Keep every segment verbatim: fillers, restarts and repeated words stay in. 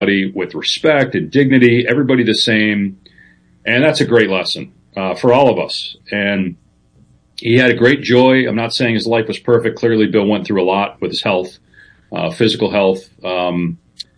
with respect and dignity, everybody the same. And that's a great lesson uh, for all of us. And he had a great joy. I'm not saying his life was perfect. Clearly, Bill went through a lot with his health, uh, physical health. Um,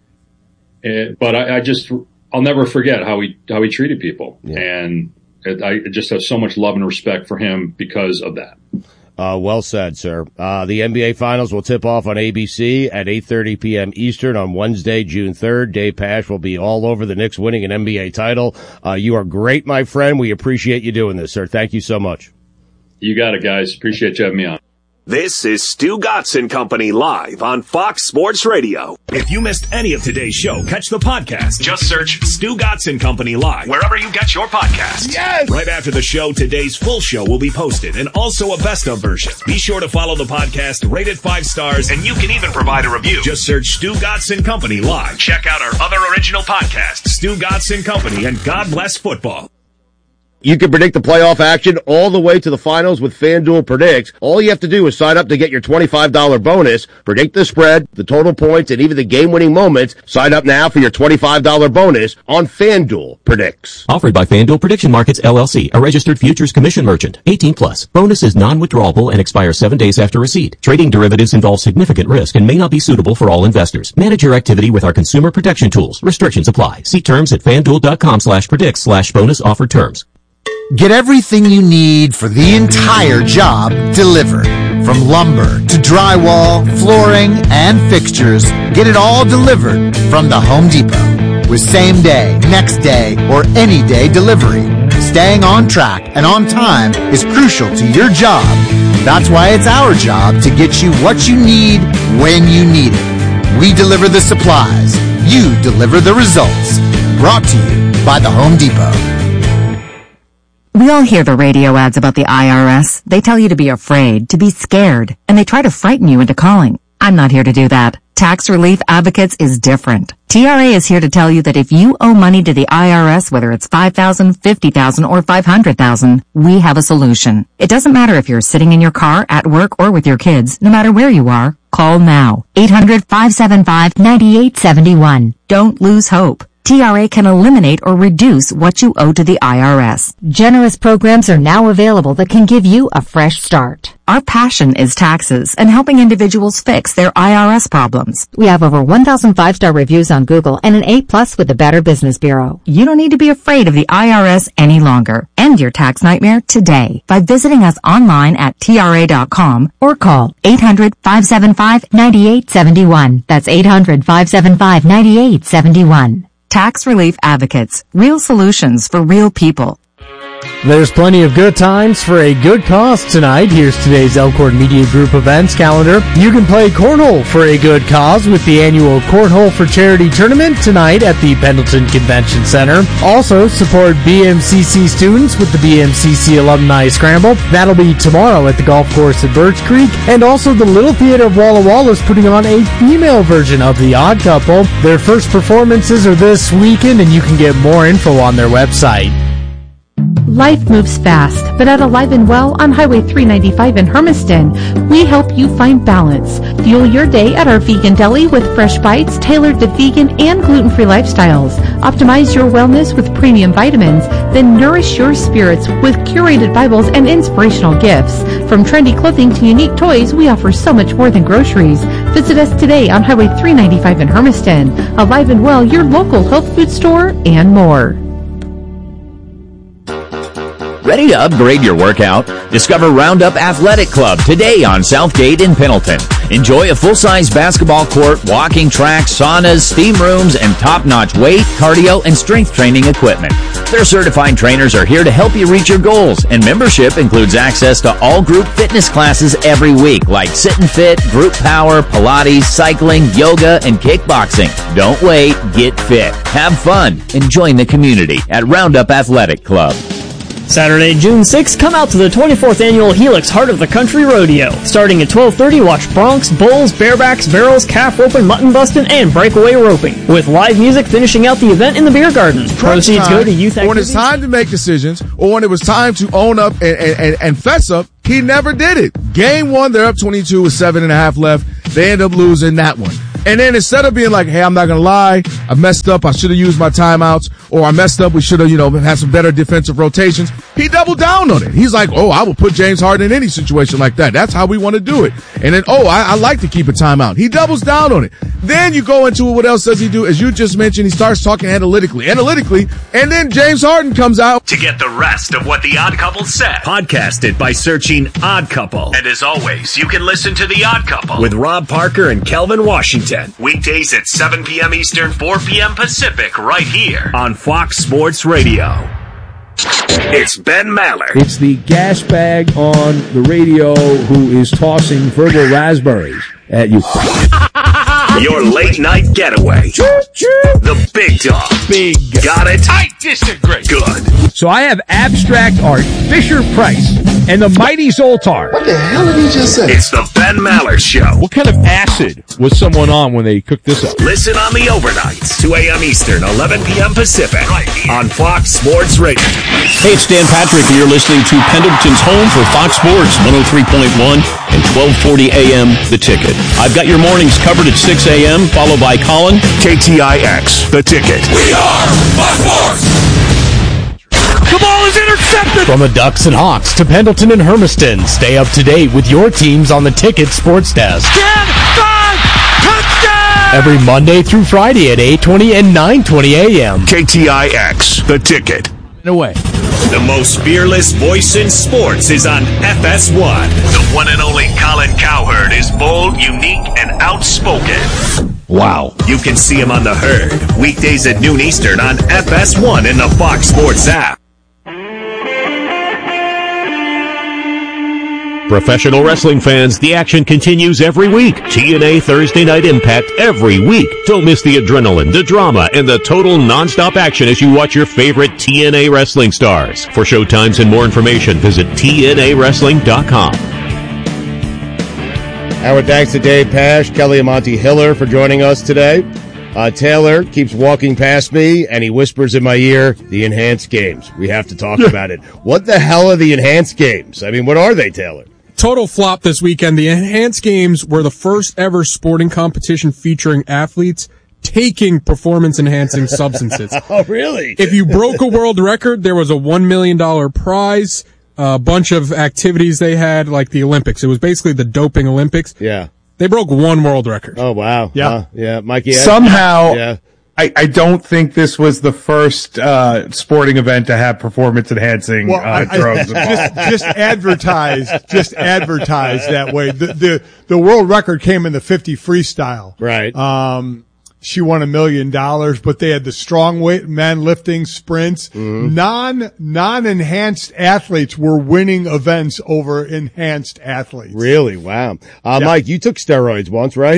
and, but I, I just, I'll never forget how he, how he treated people. Yeah. And it, I just have so much love and respect for him because of that. Uh, well said, sir. Uh, the N B A Finals will tip off on A B C at eight thirty p.m. Eastern on Wednesday, June third. Dave Pasch will be all over the Knicks winning an N B A title. Uh, you are great, my friend. We appreciate you doing this, sir. Thank you so much. You got it, guys. Appreciate you having me on. This is Stu Gatz and Company live on Fox Sports Radio. If you missed any of today's show, catch the podcast. Just search Stu Gatz and Company live wherever you get your podcasts. Yes! Right after the show, today's full show will be posted and also a best of version. Be sure to follow the podcast, rate it five stars, and you can even provide a review. Just search Stu Gatz and Company live. Check out our other original podcasts, Stu Gatz and Company and God Bless Football. You can predict the playoff action all the way to the finals with FanDuel Predicts. All you have to do is sign up to get your twenty-five dollars bonus, predict the spread, the total points, and even the game-winning moments. Sign up now for your twenty-five dollars bonus on FanDuel Predicts. Offered by FanDuel Prediction Markets, L L C, a registered futures commission merchant. eighteen plus. Bonus is non-withdrawable and expires seven days after receipt. Trading derivatives involves significant risk and may not be suitable for all investors. Manage your activity with our consumer protection tools. Restrictions apply. See terms at FanDuel.com slash predicts slash bonus offer terms. Get everything you need for the entire job delivered. From lumber to drywall, flooring, and fixtures, get it all delivered from the Home Depot. With same day, next day, or any day delivery. Staying on track and on time is crucial to your job. That's why it's our job to get you what you need when you need it. We deliver the supplies. You deliver the results. Brought to you by the Home Depot. We all hear the radio ads about the I R S. They tell you to be afraid, to be scared, and they try to frighten you into calling. I'm not here to do that. Tax Relief Advocates is different. T R A is here to tell you that if you owe money to the I R S, whether it's five thousand dollars, fifty thousand dollars, or five hundred thousand dollars, we have a solution. It doesn't matter if you're sitting in your car, at work, or with your kids. No matter where you are, call now. eight hundred, five seven five, nine eight seven one. Don't lose hope. T R A can eliminate or reduce what you owe to the I R S. Generous programs are now available that can give you a fresh start. Our passion is taxes and helping individuals fix their I R S problems. We have over one thousand five-star reviews on Google and an A plus with the Better Business Bureau. You don't need to be afraid of the I R S any longer. End your tax nightmare today by visiting us online at T R A dot com or call eight hundred, five seven five, nine eight seven one. That's eight hundred, five seven five, nine eight seven one. Tax Relief Advocates. Real solutions for real people. There's plenty of good times for a good cause tonight. Here's today's Elkhorn Media Group events calendar. You can play cornhole for a good cause with the annual Cornhole for Charity tournament tonight at the Pendleton Convention Center. Also, support B M C C students with the B M C C Alumni Scramble. That'll be tomorrow at the golf course at Birch Creek. And also, the Little Theater of Walla Walla is putting on a female version of The Odd Couple. Their first performances are this weekend, and you can get more info on their website. Life moves fast, but at Alive and Well on Highway three ninety-five in Hermiston, we help you find balance. Fuel your day at our vegan deli with fresh bites tailored to vegan and gluten-free lifestyles. Optimize your wellness with premium vitamins, then nourish your spirits with curated Bibles and inspirational gifts. From trendy clothing to unique toys, we offer so much more than groceries. Visit us today on Highway three ninety-five in Hermiston. Alive and Well, your local health food store, and more. Ready to upgrade your workout? Discover Roundup Athletic Club today on Southgate in Pendleton. Enjoy a full-size basketball court, walking track, saunas, steam rooms, and top-notch weight, cardio, and strength training equipment. Their certified trainers are here to help you reach your goals, and membership includes access to all group fitness classes every week, like Sit and Fit, Group Power, Pilates, cycling, yoga, and kickboxing. Don't wait, get fit, have fun, and join the community at Roundup Athletic Club. Saturday, June sixth, come out to the twenty-fourth Annual Helix Heart of the Country Rodeo. Starting at twelve thirty, watch broncs, bulls, barebacks, barrels, calf roping, mutton busting, and breakaway roping. With live music finishing out the event in the beer garden. Proceeds go to youth activities. When it's time to make decisions, or when it was time to own up and, and, and fess up, he never did it. Game one, they're up twenty-two with seven and a half left. They end up losing that one. And then instead of being like, hey, I'm not going to lie, I messed up, I should have used my timeouts, or I messed up, we should have, you know, had some better defensive rotations, he doubled down on it. He's like, oh, I will put James Harden in any situation like that. That's how we want to do it. And then, oh, I, I like to keep a timeout. He doubles down on it. Then you go into it, what else does he do? As you just mentioned, he starts talking analytically, analytically, and then James Harden comes out. To get the rest of what The Odd Couple said, podcast it by searching Odd Couple. And as always, you can listen to The Odd Couple with Rob Parker and Kelvin Washington. Weekdays at seven p.m. Eastern, four p.m. Pacific, right here on Fox Sports Radio. It's Ben Maller. It's the gas bag on the radio who is tossing verbal raspberries at you. Your late night getaway. The big dog. Big. Got it? I disagree. Good. So I have abstract art, Fisher-Price, and the mighty Zoltar. What the hell did he just say? It's the Ben Maller Show. What kind of acid was someone on when they cooked this up? Listen on the overnights, two a.m. Eastern, eleven p.m. Pacific, right here on Fox Sports Radio. Hey, it's Dan Patrick, and you're listening to Pendleton's home for Fox Sports, one oh three point one and twelve forty a.m. The Ticket. I've got your mornings covered at six a.m., followed by Colin. K T I X, The Ticket. We are Fox Sports. The ball is intercepted! From the Ducks and Hawks to Pendleton and Hermiston, stay up to date with your teams on the Ticket Sports Desk. ten, five, touchdown! Every Monday through Friday at eight twenty and nine twenty a.m. K T I X, The Ticket. Away. The most fearless voice in sports is on F S one. The one and only Colin Cowherd is bold, unique, and outspoken. Wow. You can see him on The Herd, weekdays at noon Eastern on F S one in the Fox Sports app. Professional wrestling fans, the action continues every week. T N A Thursday Night Impact every week. Don't miss the adrenaline, the drama, and the total nonstop action as you watch your favorite T N A wrestling stars. For showtimes and more information, visit T N A wrestling dot com. Our thanks to Dave Pash, Kelly Amonte Hiller for joining us today. Uh, Taylor keeps walking past me, and he whispers in my ear, the enhanced games. We have to talk about it. What the hell are the enhanced games? I mean, what are they, Taylor? Total flop this weekend. The enhanced games were the first ever sporting competition featuring athletes taking performance-enhancing substances. Oh, really? If you broke a world record, there was a one million dollars prize, a bunch of activities they had, like the Olympics. It was basically the doping Olympics. Yeah. They broke one world record. Oh, wow. Yeah. Uh, yeah, Mikey. Somehow, yeah. I, I don't think this was the first uh, sporting event to have performance-enhancing well, uh, I, drugs. I, just, just advertised, just advertised that way. The, the the world record came in the fifty freestyle. Right. Um, she won a million dollars, but they had the strong weight men lifting sprints. Mm-hmm. Non non enhanced athletes were winning events over enhanced athletes. Really? Wow. Uh, Yeah. Mike, you took steroids once, right?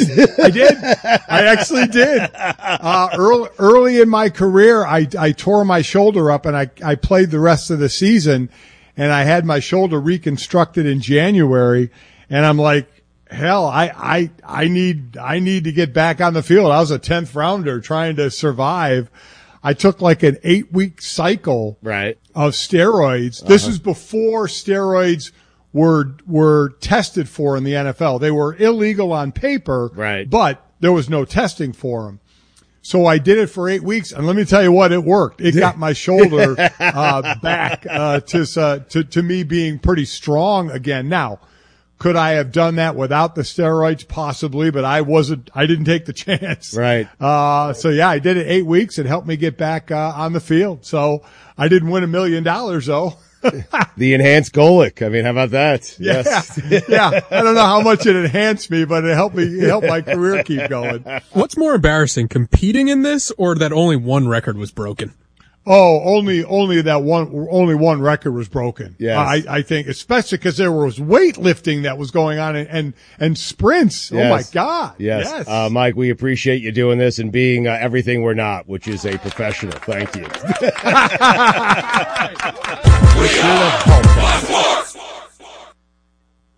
I did. I actually did. Uh, early, early in my career, I, I tore my shoulder up and I, I played the rest of the season and I had my shoulder reconstructed in January and I'm like, hell, I, I, I need, I need to get back on the field. I was a tenth rounder trying to survive. I took like an eight week cycle right. of steroids. Uh-huh. This is before steroids were, were tested for in the N F L. They were illegal on paper, right. but there was no testing for them. So I did it for eight weeks, and let me tell you what, it worked. It got my shoulder uh, back uh, to, uh, to to me being pretty strong again. Now, could I have done that without the steroids? Possibly, but I wasn't. I didn't take the chance. Right. Uh, so yeah, I did it eight weeks. It helped me get back uh, on the field. So I didn't win a million dollars though. The enhanced Golic. I mean, how about that? Yeah, Yes. yeah. I don't know how much it enhanced me, but it helped me, it helped my career keep going. What's more embarrassing, competing in this or that only one record was broken? Oh, only, only that one, only one record was broken. Yes. I, I think, especially because there was weightlifting that was going on and, and, and sprints. Yes. Oh my God. Yes. Yes. Uh, Mike, we appreciate you doing this and being uh, everything we're not, which is a professional. Thank you.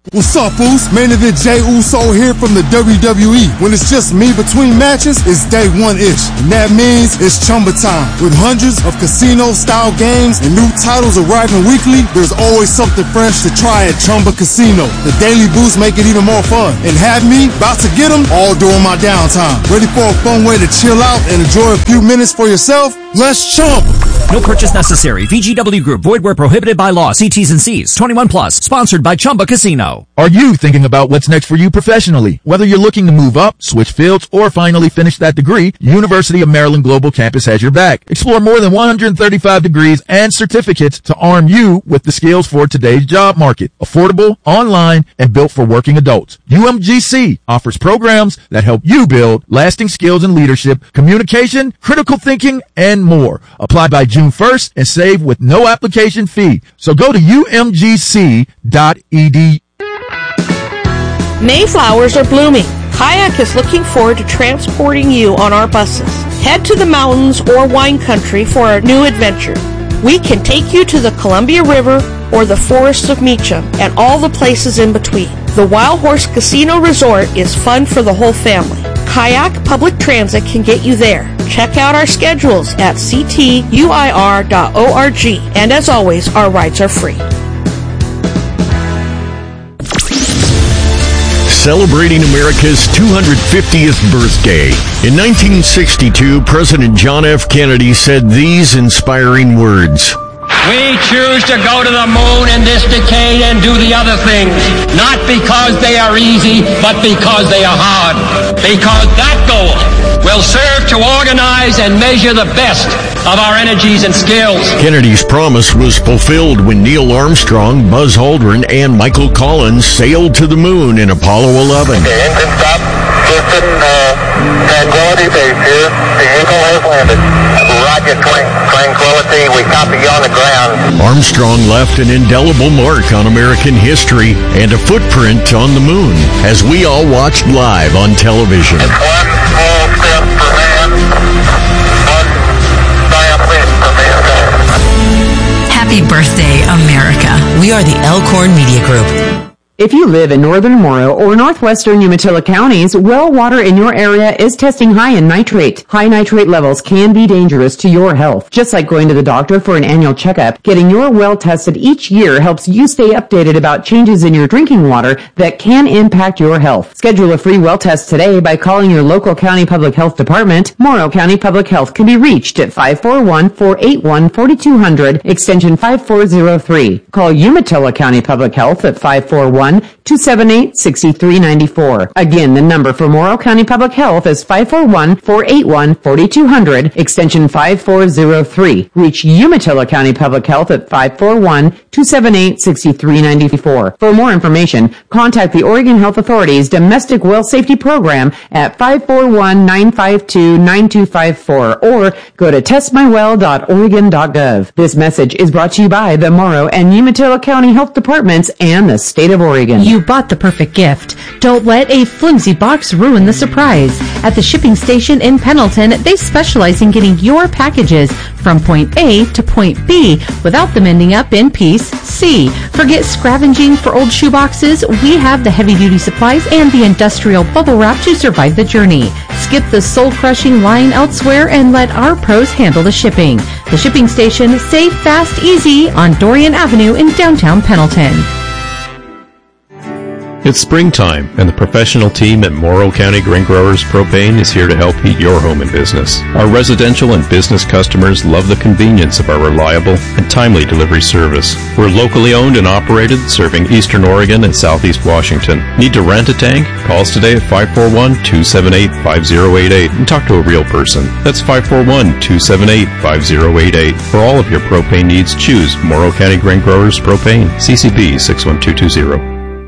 What's up, Oos? Main event Jay Uso here from the W W E. When it's just me between matches, it's day one-ish. And that means it's Chumba time. With hundreds of casino-style games and new titles arriving weekly, there's always something fresh to try at Chumba Casino. The daily boosts make it even more fun. And have me about to get them all during my downtime. Ready for a fun way to chill out and enjoy a few minutes for yourself? Let's chump! No purchase necessary. V G W Group. Void where prohibited by law. See T's and C's. twenty-one plus. Sponsored by Chumba Casino. Are you thinking about what's next for you professionally? Whether you're looking to move up, switch fields, or finally finish that degree, University of Maryland Global Campus has your back. Explore more than one hundred thirty-five degrees and certificates to arm you with the skills for today's job market. Affordable, online, and built for working adults. U M G C offers programs that help you build lasting skills in leadership, communication, critical thinking, and more. Apply by June first and save with no application fee. So go to U M G C dot E D U. Mayflowers are blooming. Kayak is looking forward to transporting you on our buses. Head to the mountains or wine country for a new adventure. We can take you to the Columbia River or the forests of Meacham and all the places in between. The Wild Horse Casino Resort is fun for the whole family. Kayak Public Transit can get you there. Check out our schedules at c t u i r dot org. And as always, our rides are free. Celebrating America's two hundred fiftieth birthday. In nineteen sixty-two, President John F. Kennedy said these inspiring words. We choose to go to the moon in this decade and do the other things, not because they are easy, but because they are hard. Because that goal will serve to organize and measure the best of our energies and skills. Kennedy's promise was fulfilled when Neil Armstrong, Buzz Aldrin, and Michael Collins sailed to the moon in Apollo eleven. The engine stop. Houston, uh, Tranquility Base here. The Eagle has landed. Roger, Tranquility. We copy you on the ground. Armstrong left an indelible mark on American history and a footprint on the moon as we all watched live on television. It's one small step for man, one giant leap for mankind. Happy birthday, America. We are the Elkhorn Media Group. If you live in northern Morrow or northwestern Umatilla counties, well water in your area is testing high in nitrate. High nitrate levels can be dangerous to your health. Just like going to the doctor for an annual checkup, getting your well tested each year helps you stay updated about changes in your drinking water that can impact your health. Schedule a free well test today by calling your local county public health department. Morrow County Public Health can be reached at five four one, four eight one, four two zero zero, extension five four zero three. Call Umatilla County Public Health at five four one, two seven eight, six three nine four. Again, the number for Morrow County Public Health is five four one, four eight one, four two zero zero, extension five four zero three. Reach Umatilla County Public Health at five four one, two seven eight, six three nine four. For more information, contact the Oregon Health Authority's Domestic Well Safety Program at five four one, nine five two, nine two five four or go to test my well dot oregon dot gov. This message is brought to you by the Morrow and Umatilla County Health Departments and the State of Oregon. You bought the perfect gift. Don't let a flimsy box ruin the surprise. At the shipping station in Pendleton, they specialize in getting your packages from point A to point B without them ending up in piece C. Forget scavenging for old shoeboxes. We have the heavy-duty supplies and the industrial bubble wrap to survive the journey. Skip the soul-crushing line elsewhere and let our pros handle the shipping. The shipping station, safe, fast, easy on Dorian Avenue in downtown Pendleton. It's springtime, and the professional team at Morrow County Grain Growers Propane is here to help heat your home and business. Our residential and business customers love the convenience of our reliable and timely delivery service. We're locally owned and operated, serving Eastern Oregon and Southeast Washington. Need to rent a tank? Call us today at five four one, two seven eight, five zero eight eight and talk to a real person. That's five four one, two seven eight, five zero eight eight. For all of your propane needs, choose Morrow County Grain Growers Propane, C C B six one two two zero.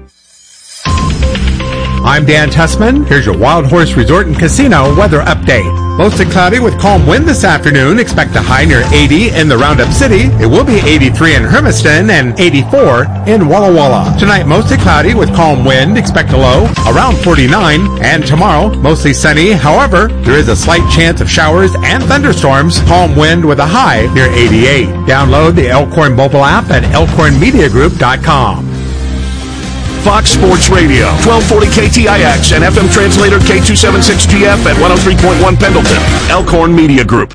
I'm Dan Tussman. Here's your Wild Horse Resort and Casino weather update. Mostly cloudy with calm wind this afternoon. Expect a high near eighty in the Roundup City. It will be eighty-three in Hermiston and eighty-four in Walla Walla. Tonight, mostly cloudy with calm wind. Expect a low around forty-nine. And tomorrow, mostly sunny. However, there is a slight chance of showers and thunderstorms. Calm wind with a high near eighty-eight. Download the Elkhorn mobile app at elkhorn media group dot com. Fox Sports Radio, twelve forty K T I X and F M translator K two seventy-six G F at one oh three point one Pendleton. Elkhorn Media Group.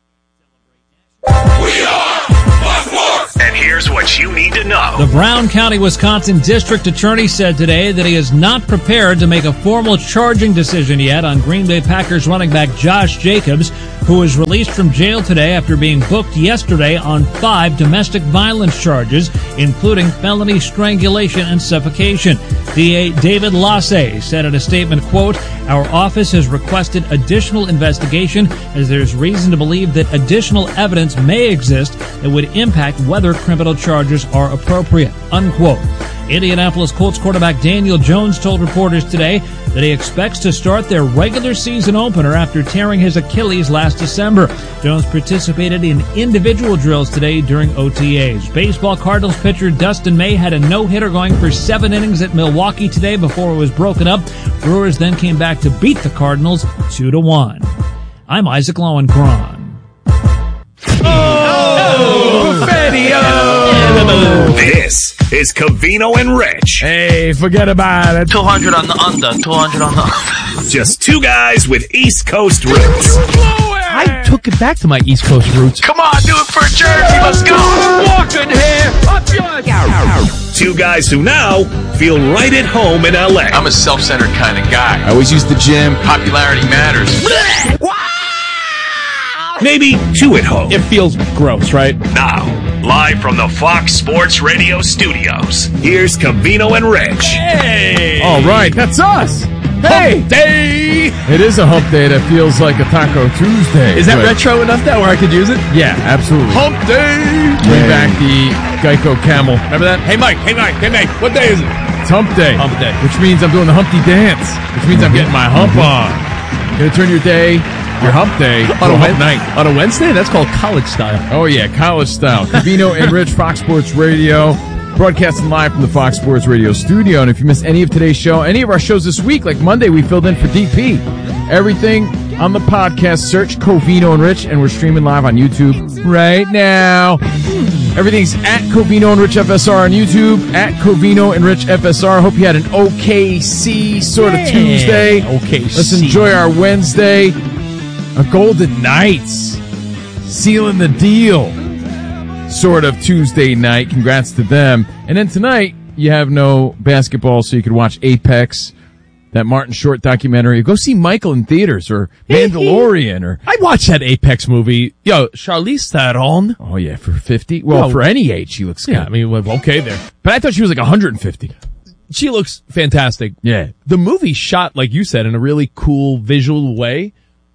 We are Buckmore. And here's what you need to know. The Brown County, Wisconsin District Attorney said today that he is not prepared to make a formal charging decision yet on Green Bay Packers running back Josh Jacobs, who was released from jail today after being booked yesterday on five domestic violence charges, including felony strangulation and suffocation. D A David Lasse said in a statement, quote, "Our office has requested additional investigation as there's reason to believe that additional evidence may exist that would impact whether criminal charges are appropriate," unquote. Indianapolis Colts quarterback Daniel Jones told reporters today that he expects to start their regular season opener after tearing his Achilles last December. Jones participated in individual drills today during O T As. Baseball Cardinals pitcher Dustin May had a no-hitter going for seven innings at Milwaukee today before it was broken up. Brewers then came back to beat the Cardinals two to one. I'm Isaac Lowenkron. Oh, Buffetio! This is Covino and Rich. Hey, forget about it. two hundred on the under, two hundred on the under. Just two guys with East Coast roots. I took it back to my East Coast roots. Come on, do it for Jersey. Let's go. Walking here. Up yours. Two guys who now feel right at home in L A. I'm a self-centered kind of guy. I always use the gym. Popularity matters. Maybe two at home. It feels gross, right? Now, live from the Fox Sports Radio studios, here's Covino and Rich. Hey! All right, that's us. Hey! Hump day! It is a hump day that feels like a Taco Tuesday. Is that but retro enough now where I could use it? Yeah, absolutely. Hump day! Bring back the Geico Camel. Remember that? Hey, Mike. Hey, Mike. Hey, Mike. What day is it? It's hump day. Hump day. Which means I'm doing the Humpty Dance. Which means I'm getting my hump on. Gonna turn your day... Your hump day on a hump night. On a Wednesday? That's called college style. Oh, yeah, college style. Covino and Rich, Fox Sports Radio, broadcasting live from the Fox Sports Radio studio. And if you missed any of today's show, any of our shows this week, like Monday, we filled in for D P. Everything on the podcast, search Covino and Rich, and we're streaming live on YouTube right now. Everything's at Covino and Rich F S R on YouTube, at Covino and Rich F S R. Hope you had an O K C sort of Tuesday. O K C. Let's enjoy our Wednesday. A Golden Knights sealing the deal sort of Tuesday night. Congrats to them. And then tonight, you have no basketball, so you could watch Apex, that Martin Short documentary. Go see Michael in theaters, or Mandalorian, or... I watched that Apex movie. Yo, Charlize Theron. Oh, yeah, for fifty? Well, well for any age, she looks good. Yeah, I mean, okay there. But I thought she was like one hundred fifty. She looks fantastic. Yeah. The movie shot, like you said, in a really cool visual way.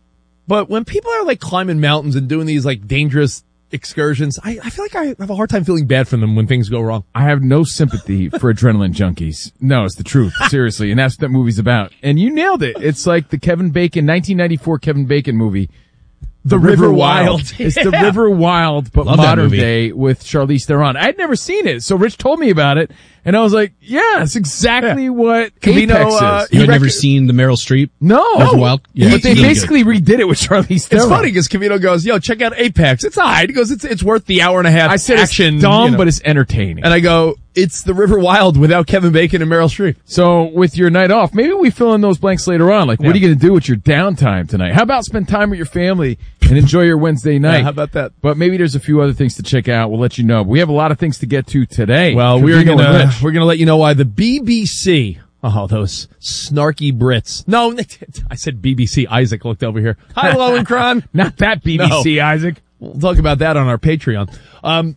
But when people are like climbing mountains and doing these like dangerous excursions, I, I feel like I have a hard time feeling bad for them when things go wrong. I have no sympathy for adrenaline junkies. No, it's the truth. Seriously. And that's what that movie's about. And you nailed it. It's like the Kevin Bacon, nineteen ninety-four Kevin Bacon movie. The, the River, River Wild. Wild. It's yeah. the River Wild, but Love modern day with Charlize Theron. I'd never seen it, so Rich told me about it, and I was like, yeah, it's exactly yeah. what Covino, Apex uh, is. You had rec- never seen the Meryl Streep? No. River Wild? Yeah, but they really basically good. redid it with Charlize Theron. It's funny because Covino goes, yo, check out Apex. It's all right. He goes, it's, it's worth the hour and a half I said action. It's dumb, you know. but it's entertaining. And I go, it's the River Wild without Kevin Bacon and Meryl Streep. So with your night off, maybe we fill in those blanks later on. Like, yeah. what are you going to do with your downtime tonight? How about spend time with your family and enjoy your Wednesday night? Yeah, how about that? But maybe there's a few other things to check out. We'll let you know. But we have a lot of things to get to today. Well, we're going to we're going to let you know why the B B C. Oh, those snarky Brits. No, I said B B C. Isaac looked over here. Hi, Lowenkron. Not that B B C, no. Isaac. We'll talk about that on our Patreon. Um,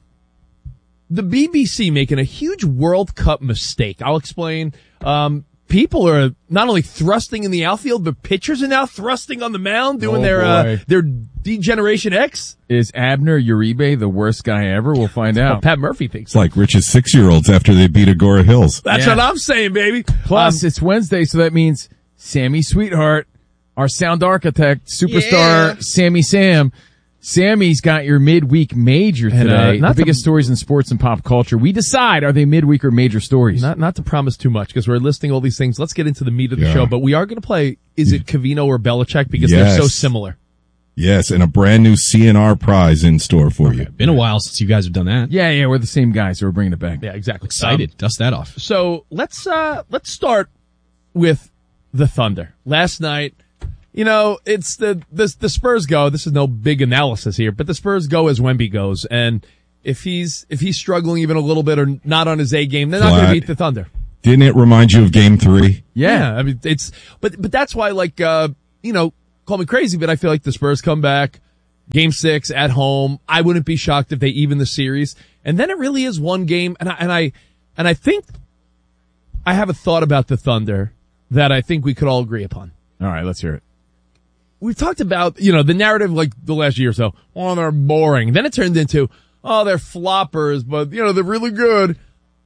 the B B C making a huge World Cup mistake. I'll explain. Um, people are not only thrusting in the outfield, but pitchers are now thrusting on the mound, doing oh, their uh, their Degeneration X. Is Abner Uribe the worst guy ever? We'll find out. Well, Pat Murphy thinks it's so. Like Rich's six-year-olds after they beat Agora Hills. That's yeah. what I'm saying, baby. Plus, um, it's Wednesday, so that means Sammy Sweetheart, our sound architect, superstar yeah. Sammy Sam. Sammy's got your midweek major today. And, uh, the biggest to, stories in sports and pop culture. We decide, are they midweek or major stories? Not not to promise too much, because we're listing all these things. Let's get into the meat of the yeah. show. But we are going to play, is it Covino or Belichick? Because yes. they're so similar. Yes, and a brand new C N R prize in store for okay. you. Been a while since you guys have done that. Yeah, yeah, we're the same guys, so we're bringing it back. Yeah, exactly. Excited. Um, Dust that off. So let's uh, let's start with the Thunder. Last night, you know, it's the, the the Spurs go. This is no big analysis here, but the Spurs go as Wemby goes, and if he's if he's struggling even a little bit or not on his A game, they're not going to beat the Thunder. Didn't it remind you of Game Three? Yeah, yeah, I mean it's but but that's why like uh, you know. Call me crazy, but I feel like the Spurs come back, game six at home. I wouldn't be shocked if they even the series. And then it really is one game. And I, and I, and I think I have a thought about the Thunder that I think we could all agree upon. All right, let's hear it. We've talked about, you know, the narrative like the last year or so. Oh, they're boring. Then it turned into, oh, they're floppers, but you know, they're really good.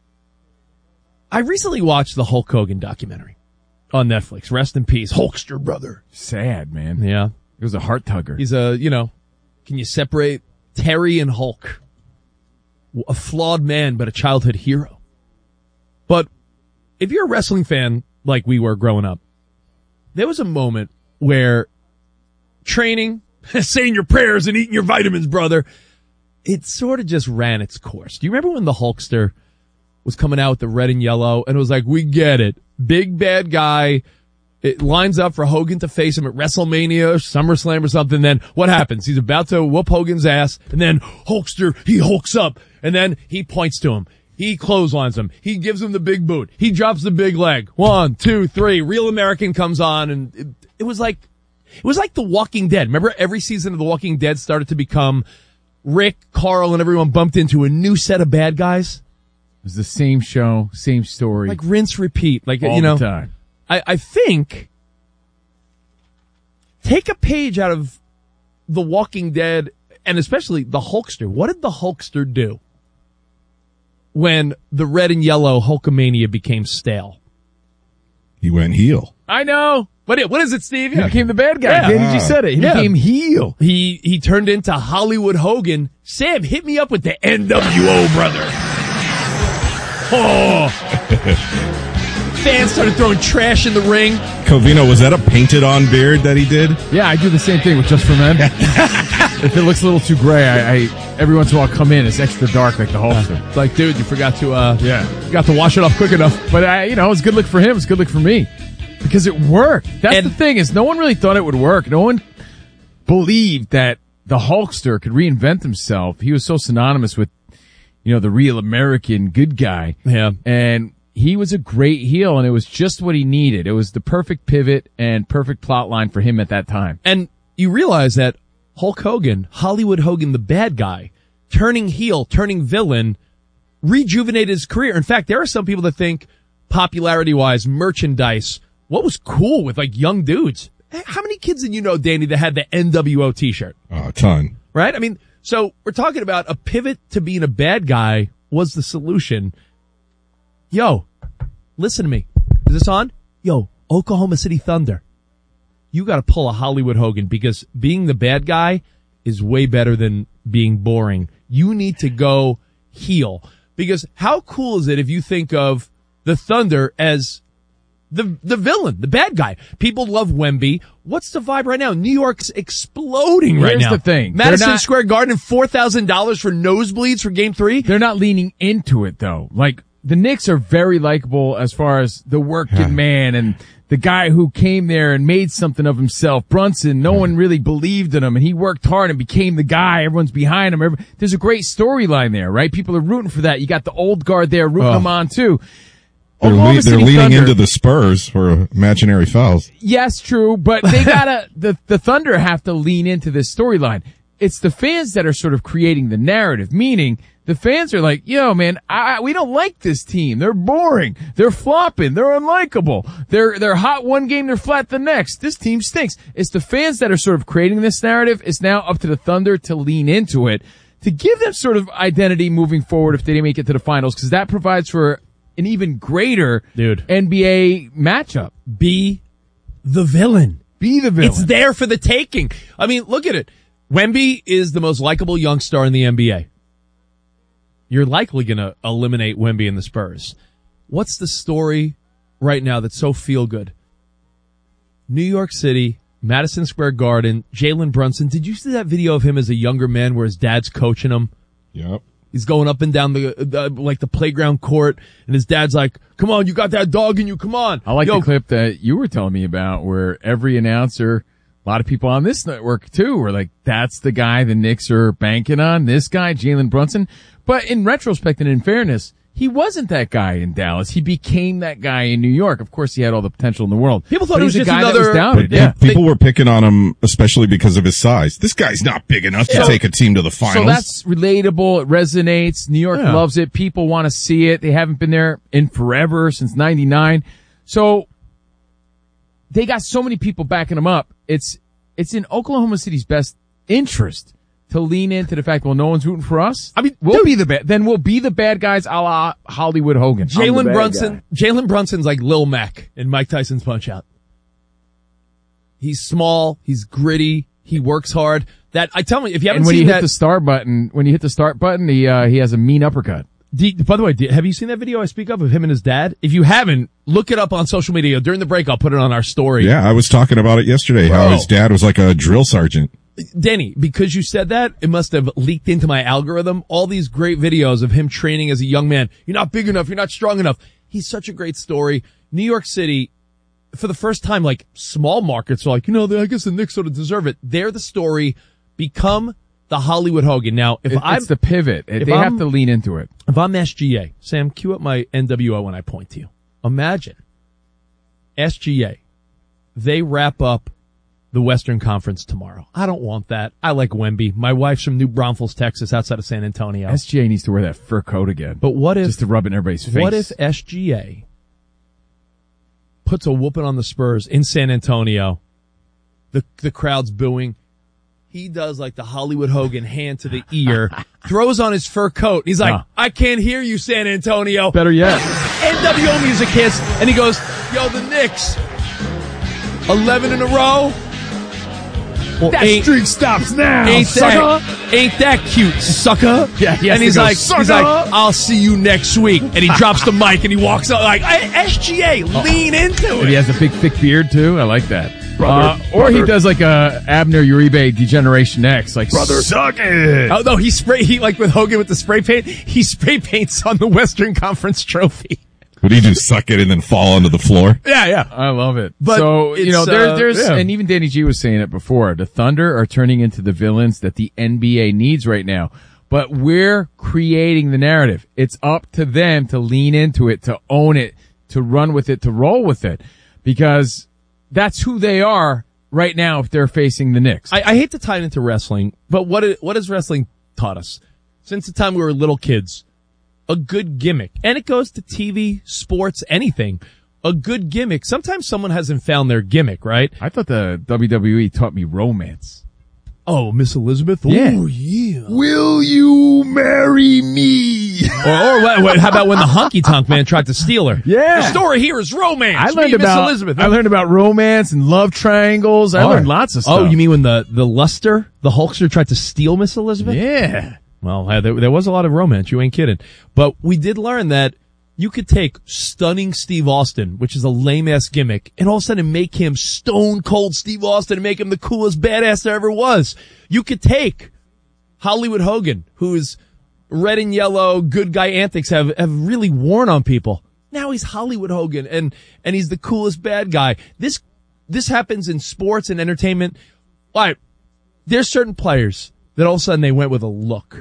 I recently watched the Hulk Hogan documentary on Netflix. Rest in peace, Hulkster brother. Sad, man. Yeah. It was a heart tugger. He's a, you know, can you separate Terry and Hulk? A flawed man, but a childhood hero. But if you're a wrestling fan like we were growing up, there was a moment where training, saying your prayers and eating your vitamins, brother, it sort of just ran its course. Do you remember when the Hulkster was coming out with the red and yellow and it was like, we get it. Big bad guy. It lines up for Hogan to face him at WrestleMania or SummerSlam or something. Then what happens? He's about to whoop Hogan's ass, and then Hulkster, he hulks up, and then he points to him. He clotheslines him. He gives him the big boot. He drops the big leg. One, two, three. Real American comes on, and it, it was like, it was like The Walking Dead. Remember every season of The Walking Dead started to become Rick, Carl, and everyone bumped into a new set of bad guys? It was the same show, same story. Like rinse, repeat. Like, all you know, the time. I, I think take a page out of The Walking Dead and especially the Hulkster. What did the Hulkster do when the red and yellow Hulkamania became stale? He went heel. I know. What, what is it, Steve? He Yeah. became the bad guy. Yeah. Danny just said it. He Yeah. became heel. He, he turned into Hollywood Hogan. Sam, hit me up with the N W O, brother. Oh. Fans started throwing trash in the ring. Covino, was that a painted-on beard that he did? Yeah, I do the same thing with Just for Men. If it looks a little too gray, I, I every once in a while come in. It's extra dark like the Hulkster. It's like, dude, you forgot to, uh, Yeah. you got to wash it off quick enough. But I, you know, it's good look for him. It's good look for me because it worked. That's And- the thing is, no one really thought it would work. No one believed that the Hulkster could reinvent himself. He was so synonymous with, you know, the real American good guy. Yeah. And he was a great heel, and it was just what he needed. It was the perfect pivot and perfect plot line for him at that time. And you realize that Hulk Hogan, Hollywood Hogan, the bad guy, turning heel, turning villain, rejuvenated his career. In fact, there are some people that think popularity-wise, merchandise, what was cool with like young dudes? How many kids did you know, Danny, that had the N W O t-shirt? Oh, a ton. Right? I mean, so we're talking about a pivot to being a bad guy was the solution. Yo, listen to me. Is this on? Yo, Oklahoma City Thunder. You got to pull a Hollywood Hogan because being the bad guy is way better than being boring. You need to go heel because how cool is it if you think of the Thunder as the the villain, the bad guy? People love Wemby. What's the vibe right now? New York's exploding right Here's now. the thing. Madison They're not- Square Garden, four thousand dollars for nosebleeds for game three. They're not leaning into it though. Like the Knicks are very likable as far as the working man and the guy who came there and made something of himself. Brunson, no one really believed in him and he worked hard and became the guy. Everyone's behind him. Every- There's a great storyline there, right? People are rooting for that. You got the old guard there rooting Oh. them on too. They're, Oklahoma le- they're City leaning Thunder- into the Spurs for imaginary fouls. Yes, true, but they gotta, the, the Thunder have to lean into this storyline. It's the fans that are sort of creating the narrative, meaning the fans are like, yo, man, I, we don't like this team. They're boring. They're flopping. They're unlikable. They're, they're hot one game. They're flat the next. This team stinks. It's the fans that are sort of creating this narrative. It's now up to the Thunder to lean into it, to give them sort of identity moving forward if they didn't make it to the finals, because that provides for an even greater Dude. N B A matchup. Be the villain. Be the villain. It's there for the taking. I mean, look at it. Wemby is the most likable young star in the N B A. You're likely going to eliminate Wemby and the Spurs. What's the story right now that's so feel good? New York City Madison Square Garden, Jalen Brunson. Did you see that video of him as a younger man where his dad's coaching him? Yep. He's going up and down the, the like the playground court, and his dad's like, "Come on, you got that dog in you. Come on." I like Yo. the clip that you were telling me about where every announcer, a lot of people on this network too, were like, "That's the guy the Knicks are banking on. This guy, Jalen Brunson." But in retrospect and in fairness, he wasn't that guy in Dallas. He became that guy in New York. Of course, he had all the potential in the world. People thought but he was he's a just guy another- that was doubted. But Yeah. people were picking on him, especially because of his size. This guy's not big enough to So- take a team to the finals. So that's relatable. It resonates. New York Yeah. loves it. People want to see it. They haven't been there in forever, since ninety-nine. So they got so many people backing them up. It's, it's in Oklahoma City's best interest to lean into the fact, well, no one's rooting for us. I mean, we'll be the bad, then we'll be the bad guys a la Hollywood Hogan. I'm the Jalen bad Brunson, guy. Jalen Brunson's like Lil Mac in Mike Tyson's Punch Out. He's small, he's gritty, he works hard. That I tell me, if you haven't And when seen you hit that, the start button, when you hit the start button, he, uh, he has a mean uppercut. Do you- by the way, do- have you seen that video I speak of of him and his dad? If you haven't, look it up on social media. During the break, I'll put it on our story. Yeah, I was talking about it yesterday, how Bro. his dad was like a drill sergeant. Denny, because you said that, it must have leaked into my algorithm. All these great videos of him training as a young man. You're not big enough. You're not strong enough. He's such a great story. New York City, for the first time, like small markets are like, you know, I guess the Knicks sort of deserve it. They're the story. Become the Hollywood Hogan. Now, if It- I'm it's the pivot. if They I'm- have to lean into it. If I'm S G A, Sam, cue up my N W O when I point to you. Imagine S G A. They wrap up the Western Conference tomorrow. I don't want that. I like Wemby. My wife's from New Braunfels, Texas, outside of San Antonio. S G A needs to wear that fur coat again. But what if just to rub it in everybody's face? What if S G A puts a whooping on the Spurs in San Antonio? The the crowd's booing. He does like the Hollywood Hogan hand to the ear, throws on his fur coat. He's like, Huh. I can't hear you, San Antonio. Better yet. N W O music hits, and he goes, yo, the Knicks, eleven in a row. Well, That ain't- streak stops now, Ain't sucker. that, ain't that cute, sucker? Yeah, he has and to he's go, like, "Sucker." he's like, I'll see you next week. And he drops the mic and he walks out like, hey, S G A, lean into And he it. has a big thick beard too. I like that. Brother, Uh, or he brother. does like a Abner Uribe Degeneration X, like Brother. suck it. Oh no, he spray, he like with Hogan with the spray paint, he spray paints on the Western Conference trophy. Would he do suck it and then fall onto the floor? Yeah, yeah. I love it. But so, you it's, know, there, uh, there's, yeah. and even Danny G was saying it before, the Thunder are turning into the villains that the N B A needs right now. But we're creating the narrative. It's up to them to lean into it, to own it, to run with it, to roll with it. Because that's who they are right now if they're facing the Knicks. I, I hate to tie it into wrestling, but what it, what has wrestling taught us? Since the time we were little kids, a good gimmick. And it goes to T V, sports, anything. A good gimmick. Sometimes someone hasn't found their gimmick, right? I thought the W W E taught me romance. Oh, Miss Elizabeth? Yeah. Oh, yeah. Will you marry me? Or, or what, what, how about when the Honky Tonk Man tried to steal her? Yeah. The story here is romance. I Me learned and Miss about Elizabeth. I learned about romance and love triangles. I Oh. learned lots of stuff. Oh, you mean when the, the Luster, the Hulkster tried to steal Miss Elizabeth? Yeah. Well, uh, there, there was a lot of romance. You ain't kidding. But we did learn that you could take stunning Steve Austin, which is a lame-ass gimmick, and all of a sudden make him stone cold Steve Austin and make him the coolest badass there ever was. You could take Hollywood Hogan, whose red and yellow good guy antics have, have really worn on people. Now he's Hollywood Hogan, and, and he's the coolest bad guy. This, this happens in sports and entertainment. All right, there's certain players that all of a sudden they went with a look,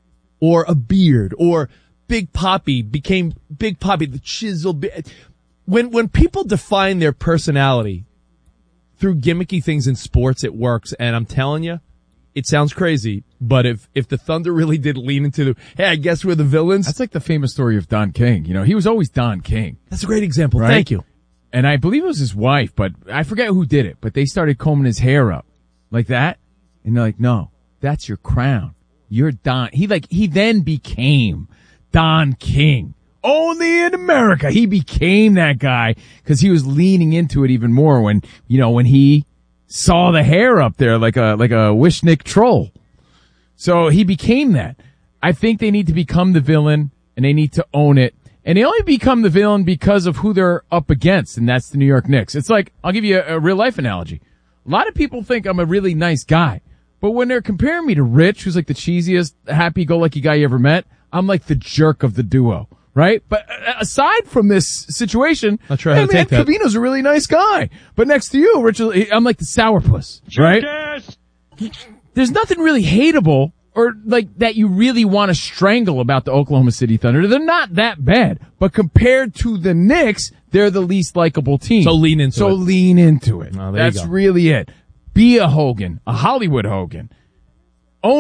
or a beard, or Big Papi became Big Papi, the chisel. When, when people define their personality through gimmicky things in sports, it works. And I'm telling you, it sounds crazy, but if, if the Thunder really did lean into the, hey, I guess we're the villains. That's like the famous story of Don King. You know, he was always Don King. That's a great example. Right? Thank you. And I believe it was his wife, but I forget who did it, but they started combing his hair up like that. And they're like, no, that's your crown. You're Don. He like, he then became Don King. Only in America. He became that guy because he was leaning into it even more when, you know, when he saw the hair up there like a, like a Wishnick troll. So he became that. I think they need to become the villain and they need to own it. And they only become the villain because of who they're up against, and that's the New York Knicks. It's like, I'll give you a, a real life analogy. A lot of people think I'm a really nice guy. But when they're comparing me to Rich, who's like the cheesiest, happy-go-lucky guy you ever met, I'm like the jerk of the duo, right? But aside from this situation, I'll try hey, to man, take that. Covino's a really nice guy. But next to you, Rich, I'm like the sourpuss, right? There's nothing really hateable or like that you really want to strangle about the Oklahoma City Thunder. They're not that bad. But compared to the Knicks, they're the least likable team. So lean into so it. So lean into it. Oh, there you That's go. really it. Be a Hogan, a Hollywood Hogan.